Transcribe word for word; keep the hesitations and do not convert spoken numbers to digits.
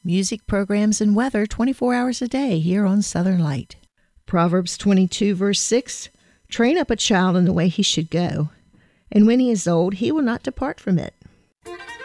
music programs and weather twenty-four hours a day here on Southern Light. Proverbs twenty-two, verse six, train up a child in the way he should go, and when he is old, he will not depart from it.